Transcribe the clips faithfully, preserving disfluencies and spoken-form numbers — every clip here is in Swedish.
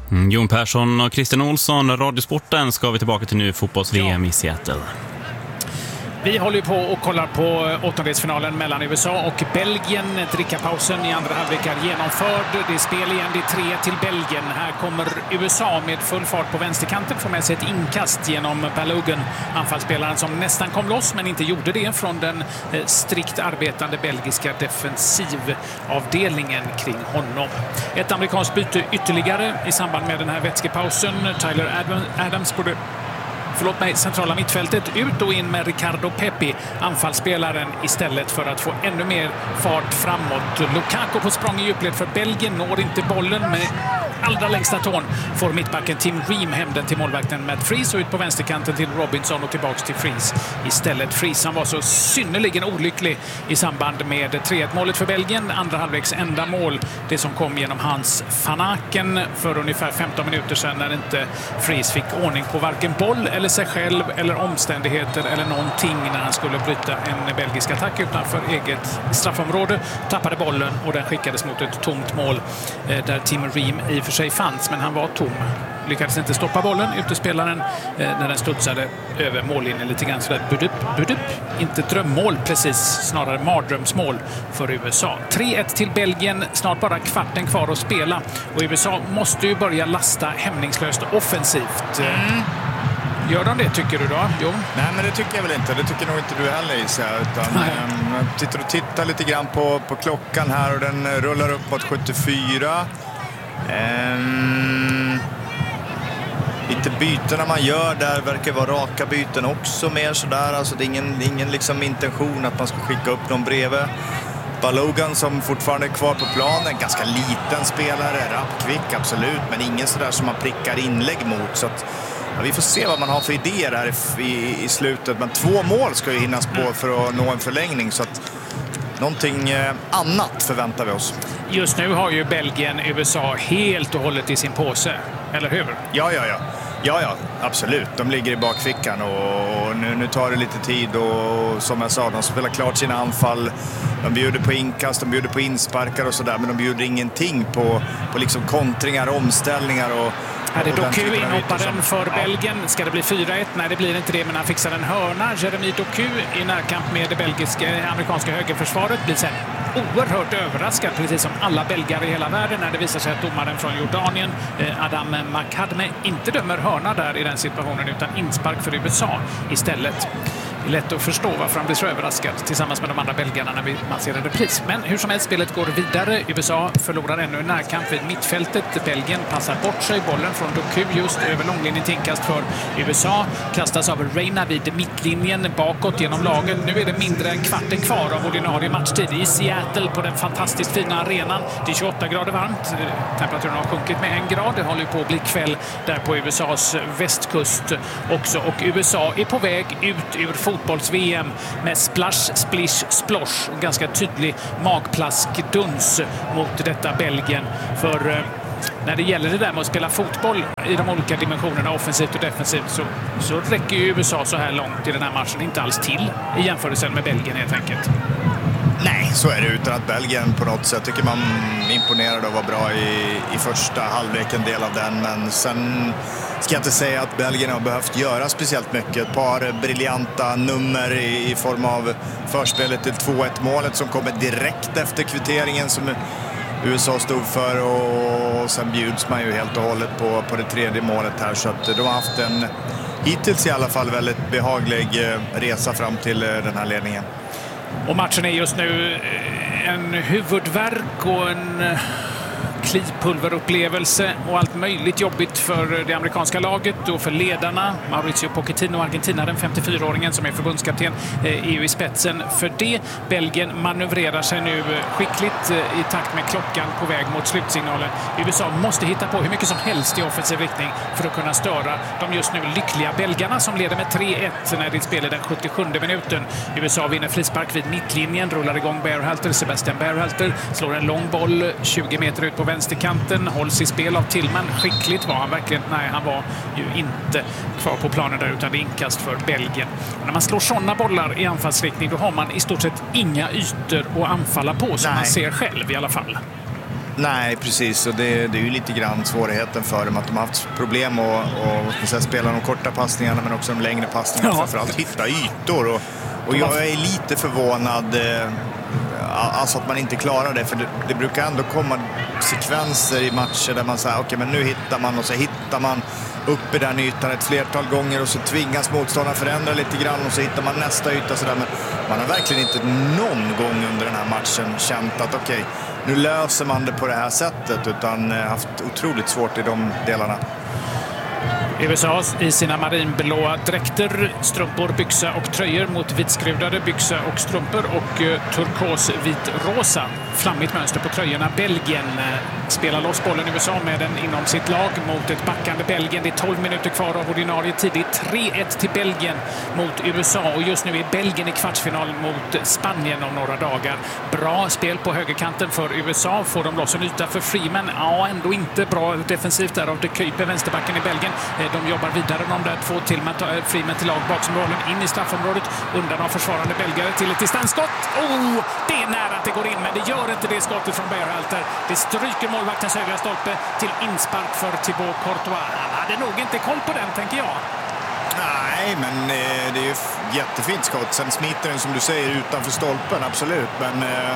Mm, Jon Persson och Christian Olsson, Radiosporten, ska vi tillbaka till nu fotbolls-V M i Seattle. Vi håller ju på och kollar på åttondelsfinalen mellan U S A och Belgien. Drickapausen i andra halvlek är genomförd. Det är spel igen, det är tre till Belgien. Här kommer U S A med full fart på vänsterkanten, får med sig ett inkast genom Balogun, anfallsspelaren som nästan kom loss men inte gjorde det från den strikt arbetande belgiska defensivavdelningen kring honom. Ett amerikanskt byte ytterligare i samband med den här vätskepausen. Tyler Adams borde Förlåt mig, centrala mittfältet ut och in med Ricardo Pepi, anfallsspelaren, istället för att få ännu mer fart framåt. Lukaku på språng i djupled för Belgien, når inte bollen med allra längsta tån. Får mittbacken Tim Ream hem den till målvakten Matt Freese och ut på vänsterkanten till Robinson och tillbaks till Freese istället. Freese, han var så synnerligen olycklig i samband med tre ett-målet för Belgien. Andra halvvägs enda mål, det som kom genom Hans van Aken för ungefär femton minuter sedan, när inte Freese fick ordning på varken boll eller sig själv eller omständigheter eller någonting när han skulle bryta en belgisk attack utanför eget straffområde. Tappade bollen och den skickades mot ett tomt mål eh, där Tim Ream i och för sig fanns, men han var tom. Lyckades inte stoppa bollen, utespelaren, eh, när den studsade över mållinjen lite grann sådär budup, budup. Inte drömmål precis, snarare mardrömsmål för U S A. tre ett till Belgien, snart bara kvarten kvar att spela och U S A måste ju börja lasta hämningslöst offensivt. Mm. Gör de det, tycker du då? Jo. Nej, men det tycker jag väl inte. Det tycker nog inte du heller, Isa. Utan um, jag tittar och tittar lite grann på, på klockan här och den rullar upp mot sjuttiofyra. Um, lite bytena man gör där verkar vara raka byten också mer sådär. Alltså det är ingen, ingen liksom intention att man ska skicka upp någon bredvid. Balogun som fortfarande är kvar på planen, ganska liten spelare, rapp, kvick, absolut, men ingen sådär som man prickar inlägg mot. Så att ja, vi får se vad man har för idéer här i, i, i slutet. Men två mål ska ju hinnas på för att nå en förlängning. Så att någonting eh, annat förväntar vi oss. Just nu har ju Belgien U S A helt och hållet i sin påse, eller hur? Ja, ja, ja. Ja, ja, absolut. De ligger i bakfickan och nu, nu tar det lite tid och som jag sa, de spelar klart sina anfall. De bjuder på inkast, de bjuder på insparkar och sådär, men de bjuder ingenting på, på liksom kontringar, omställningar och Här är Doku inhopparen för ja. Belgien. Ska det bli fyra ett? Nej, det blir inte det, men han fixar en hörna. Jeremy Doku i närkamp med det belgiska, amerikanska högerförsvaret blir sen oerhört överraskad, precis som alla belgare i hela världen, när det visar sig att domaren från Jordanien, Adam Makadme, inte dömer hörna där i den situationen utan inspark för U S A istället. Det är lätt att förstå varför han blir så överraskad tillsammans med de andra belgarna när vi, man ser en repris. Men hur som helst, spelet går vidare. U S A förlorar ännu en närkamp vid mittfältet. Belgien passar bort sig. Bollen från Doku just över långlinjen till inkast för U S A. Kastas av Reina vid mittlinjen bakåt genom laget. Nu är det mindre än kvarten kvar av ordinarie matchtid i Seattle på den fantastiskt fina arenan. Det är tjugoåtta grader varmt. Temperaturen har sjunkit med en grad. Det håller på att bli kväll där på U S As västkust också. Och U S A är på väg ut ur fotbolls-V M med splash, splish, splosh och ganska tydlig magplaskduns mot detta Belgien. För eh, när det gäller det där med att spela fotboll i de olika dimensionerna, offensivt och defensivt, så, så räcker ju U S A så här långt i den här matchen inte alls till i jämförelse med Belgien helt enkelt. Nej, så är det, utan att Belgien på något sätt tycker man imponerade och var bra i, i första halvlek, en del av den, men sen ska jag inte säga att Belgien har behövt göra speciellt mycket. Ett par briljanta nummer i, i form av förspelet till två ett-målet som kommer direkt efter kvitteringen som U S A stod för, och sen bjuds man ju helt och hållet på, på det tredje målet här, så att de har haft en hittills i alla fall väldigt behaglig resa fram till den här ledningen. Och matchen är just nu en huvudvärk och en klipulverupplevelse och allt möjligt jobbigt för det amerikanska laget och för ledarna. Mauricio Pochettino, Argentina, den femtiofyraåringen som är förbundskapten, är ju i spetsen för det. Belgien manövrerar sig nu skickligt i takt med klockan på väg mot slutsignalen. U S A måste hitta på hur mycket som helst i offensiv riktning för att kunna störa de just nu lyckliga belgarna som leder med tre ett när det spelar den sjuttiosjunde minuten. U S A vinner frispark vid mittlinjen, rullar igång Berhalter, Sebastian Berhalter, slår en lång boll tjugo meter ut på vänsterkanten, hålls i spel av Tillman. Skickligt var han verkligen. Nej, han var ju inte kvar på planen där, utan det är inkast för Belgien. Och när man slår sådana bollar i anfallsriktning, då har man i stort sett inga ytor att anfalla på, som Nej. man ser själv i alla fall. Nej, precis. Och det, det är ju lite grann svårigheten för dem att de har haft problem att och, och spela de korta passningarna men också de längre passningarna. Ja. Framförallt hitta ytor. Och, och jag är lite förvånad eh, alltså att man inte klarar det. För det, det brukar ändå komma sekvenser i matcher där man säger okej, okay, men nu hittar man och så hittar man upp i den ytan ett flertal gånger och så tvingas motståndaren förändra lite grann och så hittar man nästa yta. Så där. Men man har verkligen inte någon gång under den här matchen känt att okej, okay, nu löser man det på det här sättet, utan haft otroligt svårt i de delarna. U S A i sina marinblåa dräkter, strumpor, byxa och tröjor mot vitskruvade byxa och strumpor och eh, turkos vit rosa. Flammigt mönster på tröjorna. Belgien eh, spelar loss bollen i U S A med den inom sitt lag mot ett backande Belgien. Det är tolv minuter kvar av ordinarie tid. Det är tre ett till Belgien mot U S A och just nu är Belgien i kvartsfinal mot Spanien om några dagar. Bra spel på högerkanten för U S A. Får de loss en yta för Freeman? Ja, ändå inte bra defensivt där av De Kuiper, vänsterbacken i Belgien. De jobbar vidare, de där två till med Freeman till lag bakom bollen in i straffområdet, undan av försvarande belgare till ett distansskott. Oh, det är nära att det går in, men det gör inte det skottet från Berhalter. Det stryker målvaktens högra stolpe till inspark för Thibaut Courtois. Han hade nog inte koll på den, tänker jag. Nej, men eh, det är ju jättefint skott. Sen smiter den, som du säger, utanför stolpen, absolut. Men eh,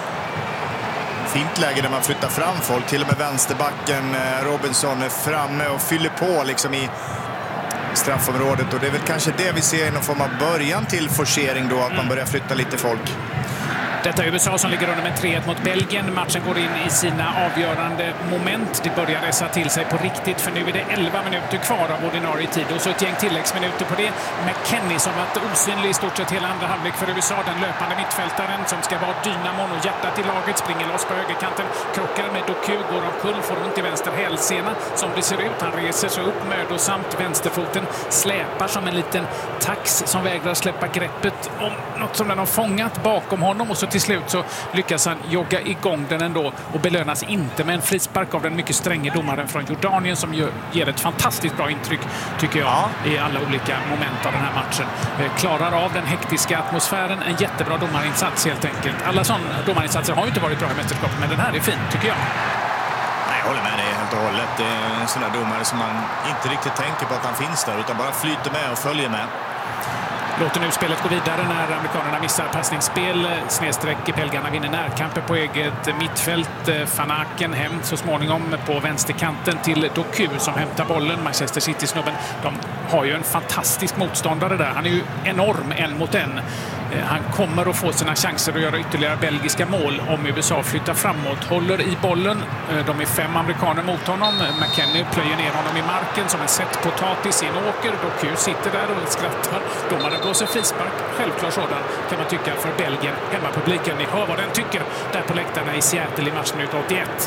fint läge där man flyttar fram folk. Till och med vänsterbacken eh, Robinson är framme och fyller på liksom i straffområdet. Och det är väl kanske det vi ser i någon form av början till forcering då, att mm. man börjar flytta lite folk. Detta är U S A som ligger under med tre ett mot Belgien. Matchen går in i sina avgörande moment. Det börjar resa till sig på riktigt, för nu är det elva minuter kvar av ordinarie tid. Och så ett gäng tilläggsminuter på det. McKennie som varit osynlig i stort sett hela andra halvlek för U S A. Den löpande mittfältaren som ska vara dynamon och hjärtat i laget. Springer loss på högerkanten. Krockar med Doku, går av kull, får ont i vänster hälsena. Som det ser ut. Han reser sig upp mödosamt. Vänsterfoten släpar som en liten tax som vägrar släppa greppet om något som den har fångat bakom honom. Och så till slut så lyckas han jogga igång den ändå och belönas inte med en frispark av den mycket stränge domaren från Jordanien som ger ett fantastiskt bra intryck, tycker jag, ja. i alla olika moment av den här matchen. Klarar av den hektiska atmosfären, en jättebra domarinsats helt enkelt. Alla sådana domarinsatser har ju inte varit bra i mästerskapet, men den här är fin, tycker jag. Nej, jag håller med dig helt och hållet. Det är en sån där domare som man inte riktigt tänker på att han finns där, utan bara flyter med och följer med. Låter nu spelet gå vidare när amerikanerna missar passningsspel. Snedsträck, belgarna vinner närkamper på eget mittfält. Van Aken hem så småningom på vänsterkanten till Doku som hämtar bollen. Manchester City-snubben, de har ju en fantastisk motståndare där. Han är ju enorm en mot en. Han kommer att få sina chanser att göra ytterligare belgiska mål om U S A flyttar framåt. Håller i bollen. De är fem amerikaner mot honom. McKennie plöjer ner honom i marken som en sett potatis i en åker. Doku sitter där och skrattar. Domaren blåser frispark. Självklart sådan, kan man tycka, för Belgien. Hemmapubliken, ni hör vad den tycker där på läktarna i Seattle i matchminut åttioett.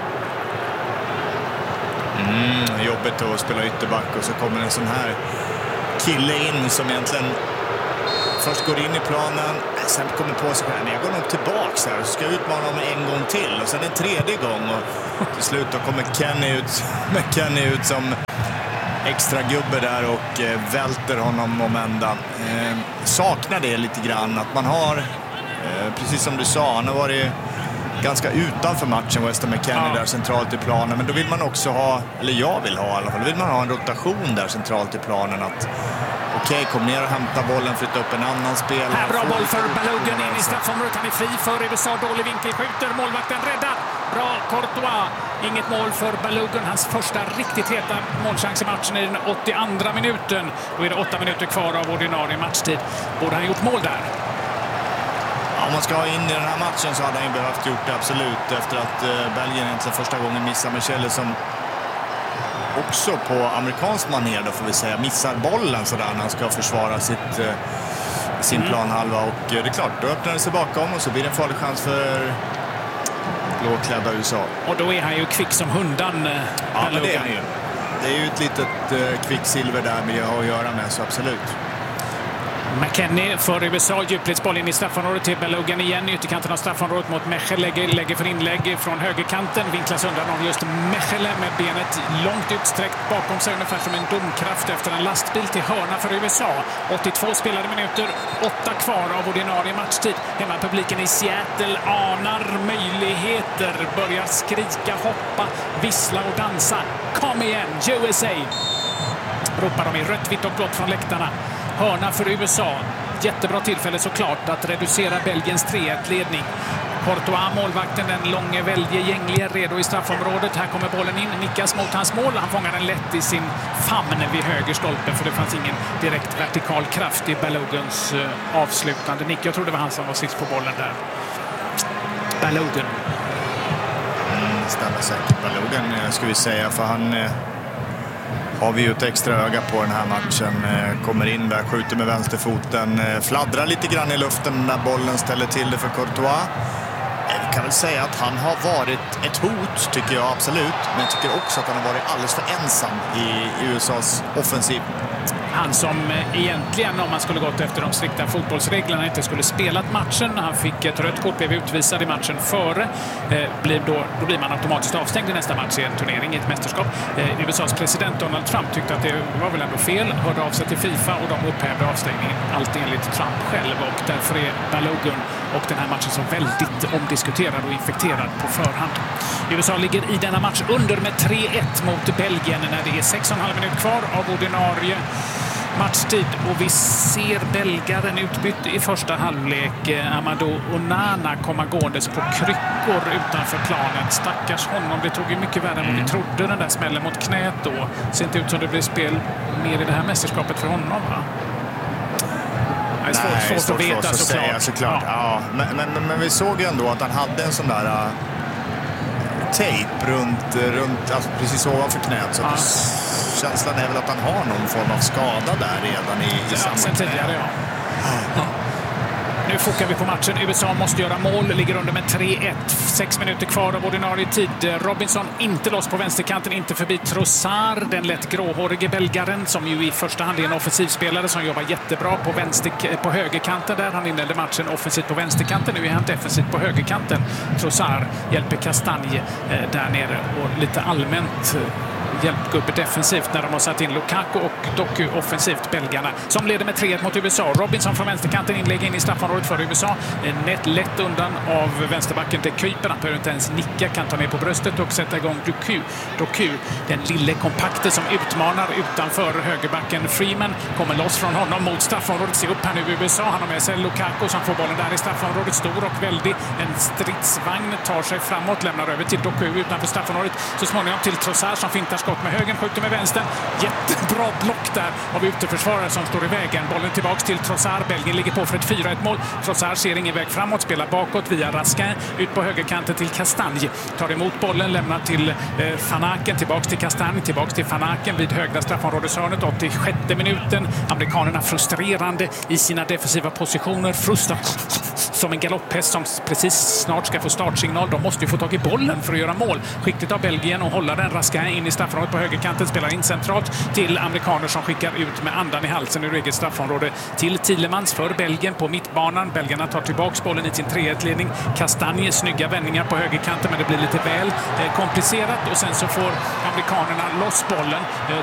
Mm, jobbigt att spela ytterback och så kommer en sån här kille in som egentligen först går in i planen, sen kommer på sig själv. Jag går nog tillbaks här och ska utmana honom en gång till. Och sen en tredje gång. Och till slut då kommer Kenny ut, med Kenny ut som extra gubbe där och eh, välter honom om ända. Eh, saknar det lite grann att man har, eh, precis som du sa, han har varit ganska utanför matchen, Weston McKennie, ja. där centralt i planen. Men då vill man också ha, eller jag vill ha i alla fall, då vill man ha en rotation där centralt i planen. Att okej, okay, kom ner och hämta bollen, flytta upp en annan spelare. Här bra boll för Balogun in i straffområdet. Han är fri för U S A. Dålig vinkel, skjuter. Målvakten räddar. Bra Courtois. Inget mål för Balogun. Hans första riktigt heta målchans i matchen i den åttioandra minuten. Då är det åtta minuter kvar av ordinarie matchtid. Borde han gjort mål där? Ja, om man ska ha in i den här matchen så hade han behövt gjort det, absolut. Efter att eh, Belgien egentligen första gången missar Michele som också på amerikansk manér, då får vi säga, missar bollen sådär när han ska försvara sitt, eh, sin mm. planhalva. Och eh, det är klart, då öppnar det sig bakom och så blir det en farlig chans för blåklädda U S A. Och då är han ju kvick som hundan. Eh, ja, men det är han ju. Det är ju ett litet eh, kvicksilver där med att göra med, så absolut. McKennie för U S A, djupledsboll in i straffområdet till Balogun igen. Ytterkanten av straffområdet mot Mechel, lägger, lägger för inlägg från högerkanten. Vinklas undan av just Mechel med benet långt utsträckt bakom sig, ungefär som en domkraft efter en lastbil till hörna för U S A. åttiotvå spelade minuter, åtta kvar av ordinarie matchtid. Hemmapubliken i Seattle anar möjligheter, börjar skrika, hoppa, vissla och dansa. Kom igen, U S A! Ropar de i rött, vitt och blått från läktarna. Hörna för U S A. Jättebra tillfälle såklart att reducera Belgiens tre ett-ledning. Courtois, målvakten, den långe, väldige, gängliga, redo i straffområdet. Här kommer bollen in, nickas mot hans mål. Han fångar den lätt i sin famn vid höger stolpe, för det fanns ingen direkt vertikal kraft i Baloguns uh, avslutande nick. Jag tror det var han som var sist på bollen där. Balogun. Mm, stämmer säkert. Balogun ska vi säga, för han... Eh... har vi ju ett extra öga på den här matchen. Kommer in där, skjuter med vänsterfoten, fladdrar lite grann i luften när bollen ställer till det för Courtois. Jag kan väl säga att han har varit ett hot, tycker jag absolut. Men jag tycker också att han har varit alldeles för ensam i U S A:s offensiv. Han som egentligen, om man skulle gått efter de strikta fotbollsreglerna, inte skulle spelat matchen. Han fick ett rött kort, blev utvisad i matchen före. Eh, blir då, då blir man automatiskt avstängd i nästa match i en turnering, i ett mästerskap. Eh, U S A:s president Donald Trump tyckte att det var väl ändå fel. Hörde av sig till FIFA och de upphävde avstängningen. Allt enligt Trump själv. Och därför är Balogun och den här matchen så väldigt omdiskuterad och infekterad på förhand. U S A ligger i denna match under med tre ett mot Belgien när det är sex och en halv minut kvar av ordinarie matchtid, och vi ser belgaren utbytt i första halvlek. Amadou Onana kommer gåendes på kryckor utanför planen. Stackars honom, det tog ju mycket värre än mm. vi trodde, den där smällen mot knät då. Ser inte ut som det blir spel mer i det här mästerskapet för honom, va? Det är svårt, Nej, svårt att veta, att såklart. Säga, såklart. Ja. Ja, men, men, men vi såg ju ändå att han hade en sån där uh, tejp runt, runt alltså precis ovanför knät, så ja. det, känslan är väl att han har någon form av skada där redan i, i ja, samma sen tidigare, ja. ja. Nu fokar vi på matchen. U S A måste göra mål, ligger under med tre ett. Sex minuter kvar av ordinarie tid. Robinson inte loss på vänsterkanten, inte förbi Trossard, den lätt gråhårige belgaren som ju i första hand är en offensivspelare som jobbar jättebra på, vänster, på högerkanten där. Han inledde matchen offensivt på vänsterkanten, nu är han defensivt på högerkanten. Trossard hjälper Castagne eh, där nere och lite allmänt eh, hjälpgubbe defensivt när de har satt in Lukaku och Doku offensivt, belgarna, som leder med tre ett mot U S A. Robinson från vänsterkanten inlägger in i straffområdet för U S A. Nätt lätt undan av vänsterbacken till Kuiper. Han behöver inte ens nicka, kan ta ner på bröstet och sätta igång Doku. Doku, den lille kompakte som utmanar utanför högerbacken. Freeman kommer loss från honom mot straffområdet. Se upp här nu U S A. Han har med sig Lukaku som får bollen där i straffområdet. Stor och väldig. En stridsvagn tar sig framåt, lämnar över till Doku utanför straffområdet. Så småningom till Trossard som fintar skott med högen, skjuter med vänster. Jättebra block där av uteförsvarare som står i vägen. Bollen tillbaks till Trossard. Belgien ligger på för ett fyra ett mål. Trossard ser ingen väg framåt, spelar bakåt via Raskin. Ut på högerkanten till Castagne. Tar emot bollen, lämnar till eh, Van Aken. Tillbaks till Castagne, tillbaks till Van Aken vid högra straffområdeshörnet. åttiosjätte minuten. Amerikanerna frustrerande i sina defensiva positioner. Frustrat som en galopphäst som precis snart ska få startsignal. De måste ju få tag i bollen för att göra mål. Skickligt av Belgien och hålla den. Raskin in i straffområdet på högerkanten, spelar in centralt till amerikaner som skickar ut med andan i halsen ur eget straffområde till Tielemans för Belgien på mittbanan. Belgarna tar tillbaks bollen i sin tre ett-ledning. Castagne, snygga vändningar på högerkanten, men det blir lite väl eh, komplicerat, och sen så får amerikanerna loss bollen. Eh,